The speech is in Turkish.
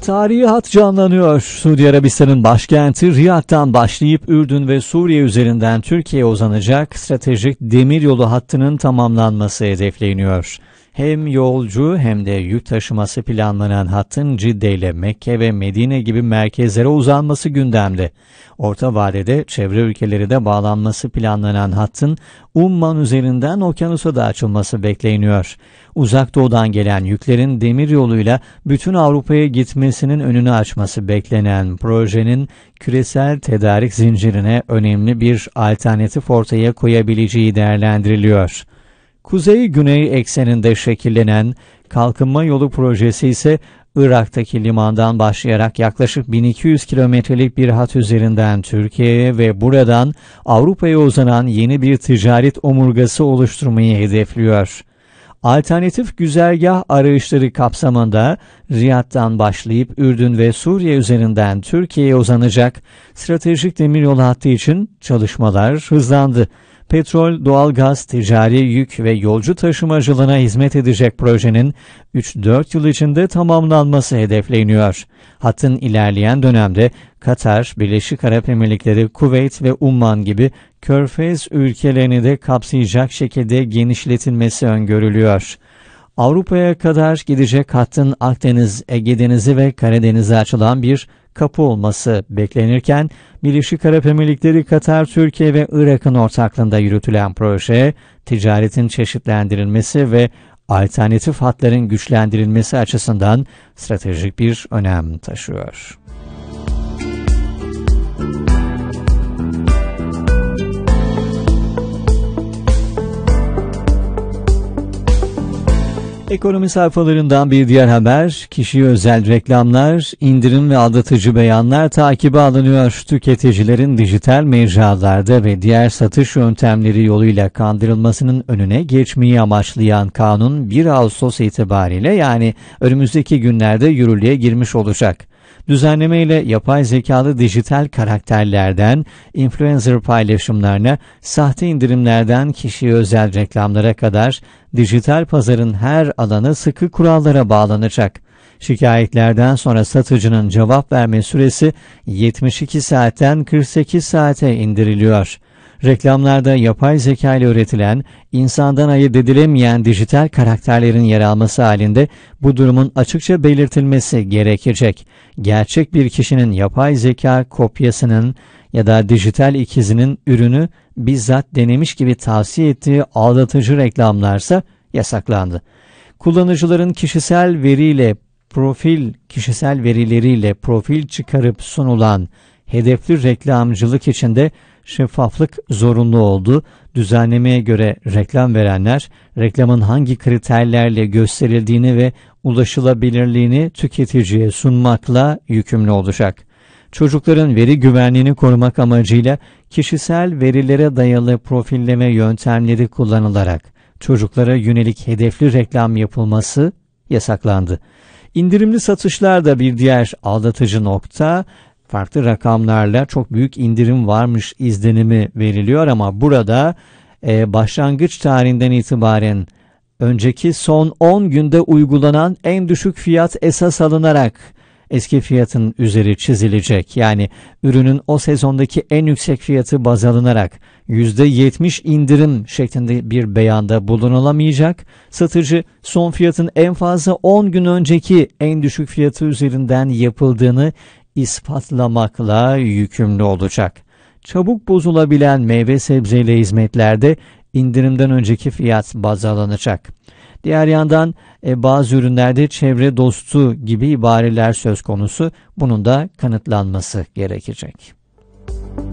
Tarihi hat canlanıyor. Suudi Arabistan'ın başkenti Riyad'dan başlayıp Ürdün ve Suriye üzerinden Türkiye'ye uzanacak stratejik demiryolu hattının tamamlanması hedefleniyor. Hem yolcu hem de yük taşıması planlanan hattın Cidde ile Mekke ve Medine gibi merkezlere uzanması gündemde. Orta vadede çevre ülkeleri de bağlanması planlanan hattın Umman üzerinden okyanusa da açılması bekleniyor. Uzak doğudan gelen yüklerin demiryoluyla bütün Avrupa'ya gitmesinin önünü açması beklenen projenin küresel tedarik zincirine önemli bir alternatif ortaya koyabileceği değerlendiriliyor. Kuzey-güney ekseninde şekillenen Kalkınma Yolu projesi ise Irak'taki limandan başlayarak yaklaşık 1200 kilometrelik bir hat üzerinden Türkiye'ye ve buradan Avrupa'ya uzanan yeni bir ticaret omurgası oluşturmayı hedefliyor. Alternatif güzergah arayışları kapsamında Riyad'dan başlayıp Ürdün ve Suriye üzerinden Türkiye'ye uzanacak stratejik demiryolu hattı için çalışmalar hızlandı. Petrol, doğalgaz, ticari yük ve yolcu taşımacılığına hizmet edecek projenin 3-4 yıl içinde tamamlanması hedefleniyor. Hattın ilerleyen dönemde Katar, Birleşik Arap Emirlikleri, Kuveyt ve Umman gibi Körfez ülkelerini de kapsayacak şekilde genişletilmesi öngörülüyor. Avrupa'ya kadar gidecek hattın Akdeniz, Ege Denizi ve Karadeniz'e açılan bir kapı olması beklenirken, Birleşik Arap Emirlikleri, Katar, Türkiye ve Irak'ın ortaklığında yürütülen proje, ticaretin çeşitlendirilmesi ve alternatif hatların güçlendirilmesi açısından stratejik bir önem taşıyor. Ekonomi sayfalarından bir diğer haber, kişiye özel reklamlar, indirim ve aldatıcı beyanlar takibe alınıyor. Tüketicilerin dijital mecralarda ve diğer satış yöntemleri yoluyla kandırılmasının önüne geçmeyi amaçlayan kanun 1 Ağustos itibariyle yani önümüzdeki günlerde yürürlüğe girmiş olacak. Düzenleme ile yapay zekalı dijital karakterlerden influencer paylaşımlarına, sahte indirimlerden kişiye özel reklamlara kadar dijital pazarın her alanı sıkı kurallara bağlanacak. Şikayetlerden sonra satıcının cevap verme süresi 72 saatten 48 saate indiriliyor. Reklamlarda yapay zeka ile üretilen, insandan ayırt edilemeyen dijital karakterlerin yer alması halinde bu durumun açıkça belirtilmesi gerekecek. Gerçek bir kişinin yapay zeka kopyasının ya da dijital ikizinin ürünü bizzat denemiş gibi tavsiye ettiği aldatıcı reklamlarsa yasaklandı. Kullanıcıların kişisel verileriyle profil çıkarıp sunulan hedefli reklamcılık için de şeffaflık zorunlu oldu. Düzenlemeye göre reklam verenler, reklamın hangi kriterlerle gösterildiğini ve ulaşılabilirliğini tüketiciye sunmakla yükümlü olacak. Çocukların veri güvenliğini korumak amacıyla kişisel verilere dayalı profilleme yöntemleri kullanılarak çocuklara yönelik hedefli reklam yapılması yasaklandı. İndirimli satışlar da bir diğer aldatıcı nokta. Farklı rakamlarla çok büyük indirim varmış izlenimi veriliyor ama burada başlangıç tarihinden itibaren önceki son 10 günde uygulanan en düşük fiyat esas alınarak eski fiyatın üzeri çizilecek. Yani ürünün o sezondaki en yüksek fiyatı baz alınarak %70 indirim şeklinde bir beyanda bulunulamayacak. Satıcı son fiyatın en fazla 10 gün önceki en düşük fiyatı üzerinden yapıldığını ispatlamakla yükümlü olacak. Çabuk bozulabilen meyve sebzeyle hizmetlerde indirimden önceki fiyat baz alınacak. Diğer yandan bazı ürünlerde çevre dostu gibi ibareler söz konusu, bunun da kanıtlanması gerekecek.